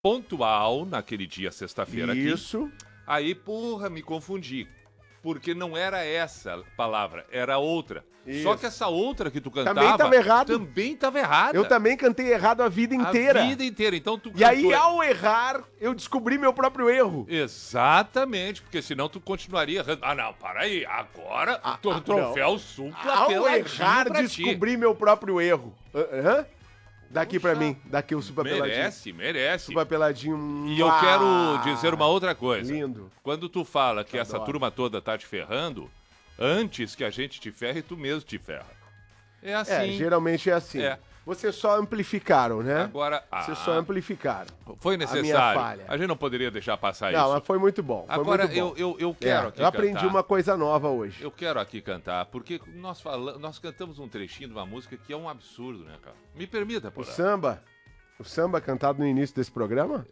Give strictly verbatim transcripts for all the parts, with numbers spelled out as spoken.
pontual naquele dia, sexta-feira aqui. Isso. Aí, porra, me confundi. Porque não era essa palavra, era outra. Isso. Só que essa outra que tu cantava... Também tava errado. Também tava errada. Eu também cantei errado a vida inteira. A vida inteira. Então tu E cantou... aí, ao errar, eu descobri meu próprio erro. Exatamente, porque senão tu continuaria errando. Ah, não, para aí. Agora, Ah, o ah, troféu supla Ao peladinho errar, pra descobri meu próprio erro. Hã? Daqui Puxa, pra mim. Daqui o Super Peladinho. Merece, merece. Super Peladinho. E eu Ah, quero dizer uma outra coisa. Lindo. Quando tu fala que essa Adoro. turma toda tá te ferrando, antes que a gente te ferre, tu mesmo te ferra. É assim. É, geralmente é assim. É. Vocês só amplificaram, né? Agora, ah, Vocês só amplificaram. foi a minha necessário. falha. A, gente não poderia deixar passar Não, isso. mas foi muito bom. Foi Agora, muito bom. eu, eu, eu quero É, aqui eu aprendi cantar. uma coisa nova hoje. Eu quero aqui cantar, porque nós, falamos, nós cantamos um trechinho de uma música que é um absurdo, né, cara? Me permita, O Porã. samba, o samba cantado no início desse programa,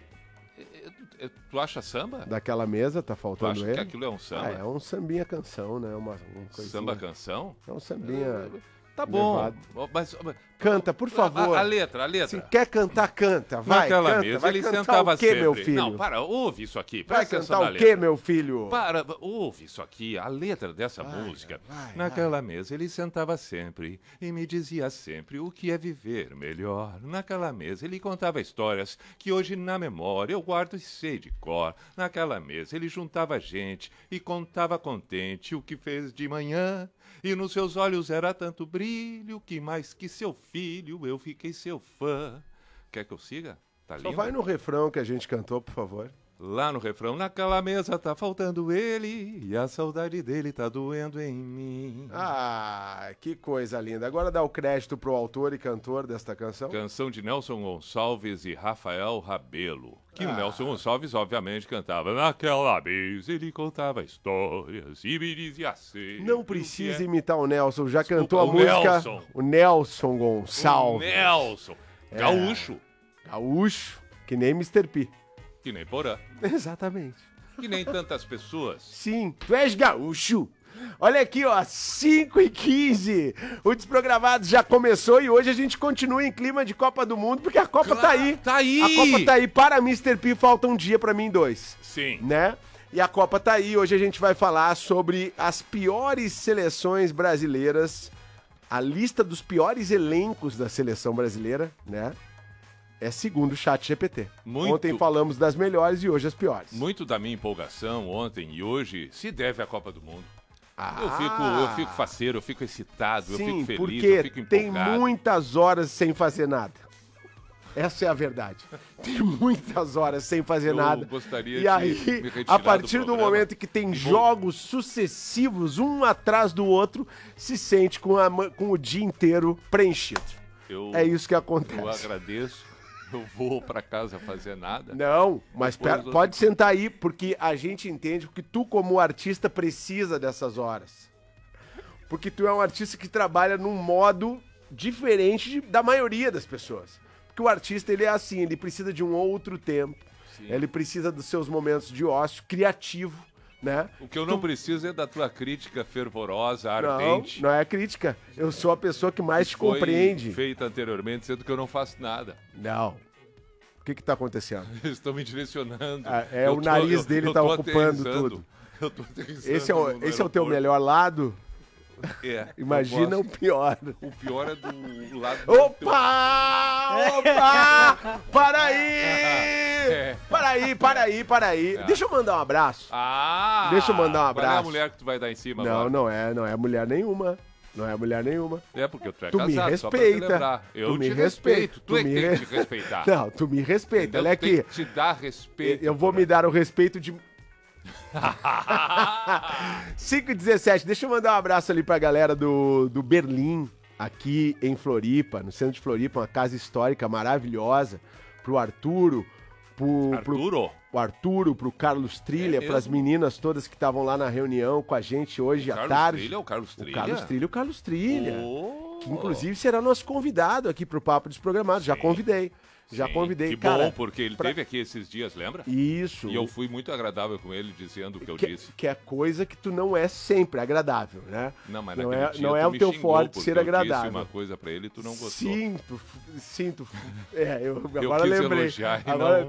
É, Tu acha samba? daquela mesa, tá Tu faltando acha ele. que aquilo é um samba? Ah, é um sambinha canção, né? Uma, uma coisinha. Samba canção? É um sambinha. Tá bom. Levado. Mas, Canta, por favor. A, a letra, a letra. Se quer cantar, canta. Vai, Naquela canta. mesa Vai ele cantar sentava o quê, sempre. meu filho? Não, para, ouve isso aqui. Vai Presta atenção cantar na o quê, letra. meu filho? Para, ouve isso aqui, a letra dessa Vai, música. vai, Naquela mesa ele sentava sempre e me dizia sempre o que é viver melhor. Naquela mesa ele contava histórias que hoje na memória eu guardo e sei de cor. Naquela mesa ele juntava gente e contava contente o que fez de manhã. E nos seus olhos era tanto brilho que mais que seu filho eu fiquei seu fã. Quer que eu siga? Tá Só lindo? vai no refrão que a gente cantou, por favor. Lá no refrão, naquela mesa tá faltando ele e a saudade dele tá doendo em mim. Ah, que coisa linda. Agora dá o crédito pro autor e cantor desta canção. Canção de Nelson Gonçalves e Rafael Rabelo. Que Ah. o Nelson Gonçalves, obviamente, cantava naquela mesa, ele contava histórias e me dizia assim. Não o que precisa é. imitar o Nelson, já Desculpa, cantou a o música. Nelson. O Nelson O Gonçalves. Nelson. Gaúcho. Gaúcho, que nem mister P. Que nem Porã. Exatamente. Que nem tantas pessoas. Sim, tu és gaúcho. Olha aqui, ó, cinco e quinze. O Desprogramados já começou e hoje a gente continua em clima de Copa do Mundo, porque a Copa Claro, tá aí. tá aí. A Copa tá aí. Para mister P, falta um dia pra mim dois. Sim. Né? E a Copa tá aí. Hoje a gente vai falar sobre as piores seleções brasileiras, a lista dos piores elencos da seleção brasileira, né? É segundo o Chat G P T. Muito. Ontem falamos das melhores e hoje as piores. Muito da minha empolgação ontem e hoje se deve à Copa do Mundo. Ah, Eu fico, eu fico faceiro, eu fico excitado, eu sim, fico feliz, porque eu fico tem empolgado. muitas horas sem fazer nada. Essa é a verdade. Tem muitas horas sem fazer Eu nada. gostaria e de aí, me retirar a do partir do, programa. momento que tem Vou- jogos sucessivos, um atrás do outro, se sente com, a ma- com o dia inteiro preenchido. Eu, É isso que eu acontece. agradeço, eu vou pra casa fazer nada. Não, mas Depois pera- eu- pode sentar aí, porque a gente entende que tu, como artista, precisa dessas horas. Porque tu é um artista que trabalha num modo diferente de- da maioria das pessoas. Porque o artista, ele é assim, ele precisa de um outro tempo. Sim. Ele precisa dos seus momentos de ócio criativo, né? O que eu não preciso é da tua crítica fervorosa, Não, ardente. não é crítica. Eu sou a pessoa que mais te Foi compreende. feita anteriormente, dizendo que eu não faço nada. Não. O que que tá acontecendo? Eles estão me direcionando. Ah, é, Eu o nariz dele eu tá tô ocupando aterrissando. tudo. Eu tô aterrissando Esse é o, no esse é o teu aeroporto. melhor lado? É, Imagina eu o posso- pior. O pior é do lado do Opa! Opa! Para aí! É. Para aí, para aí, para aí. Deixa eu mandar um abraço. Ah! Deixa eu mandar um Qual é a abraço. mulher que tu vai dar em cima Não, agora? não é, não é mulher nenhuma. Não é mulher nenhuma. É porque tu é Tu me casado, só pra te respeita. lembrar. Eu Tu te me respeito. Tu é que me tem re- que te respeitar. Não, tu me respeita. Entendeu? Olha Tu tem aqui. que te dar respeito. Eu vou me dar o respeito de cinco e dezessete. Deixa eu mandar um abraço ali pra galera do, do Berlim, aqui em Floripa, no centro de Floripa, uma casa histórica maravilhosa. Pro Arturo, pro, pro, Arturo? o Arturo, pro Carlos Trilha, É pras mesmo? meninas todas que estavam lá na reunião com a gente hoje à Carlos tarde. Trilha, o Carlos O Trilha? Carlos Trilha, o Carlos Trilha. Oh. Que inclusive será nosso convidado aqui pro Papo Desprogramado. Já Sim. convidei. Já Sim, convidei, que cara. bom, porque ele pra- teve aqui esses dias, lembra? Isso. E eu fui muito agradável com ele, dizendo o que eu que, disse. que é coisa que tu não é sempre agradável, né? Não, mas não naquele é, dia não tu é o me teu xingou, forte porque ser eu agradável. disse uma coisa pra ele e tu não gostou. Sinto, sinto. É, eu Eu agora quis lembrei. elogiar e Agora, não-